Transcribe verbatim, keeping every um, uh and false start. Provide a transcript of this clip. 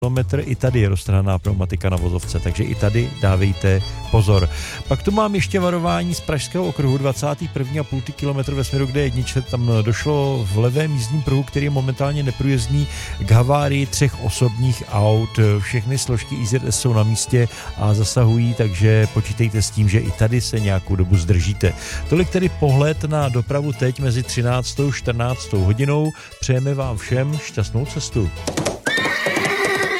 kilometr, i tady je roztrhaná pneumatika na vozovce, takže i tady dávejte pozor. Pak tu mám ještě varování z Pražského okruhu, dvacátý první a půl kilometr ve směru k D jedna, tam došlo v levém jízdním pruhu, který je momentálně neprůjezdný, k havárii třech osobních aut. Všechny složky I Z S jsou na místě a zasahují, takže počítejte s tím, že i tady se nějakou dobu zdržíte. Tolik tedy pohled na dopravu teď mezi třináctou a čtrnáctou hodinou. Přejeme vám všem šťastnou cestu.